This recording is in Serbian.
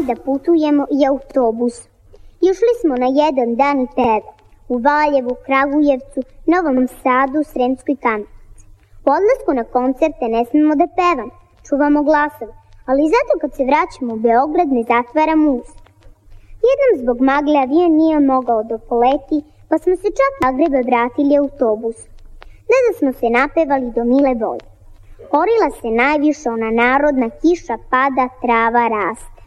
da putujemo i autobusom. Išli smo na jedan dan i peva u Valjevu, Kragujevcu, Novom Sadu, Sremskoj Kamenici. U odlasku na koncerte ne smemo da pevamo, čuvamo glasove, ali zato kad se vraćamo u Beograd ne zatvaramo usta. Jednom zbog magle avion nije mogao da poleti, pa smo se čak na Zagreba vratili autobusom. Da smo se napevali do mile volje. Orila se najviše ona narodna kiša pada, trava raste.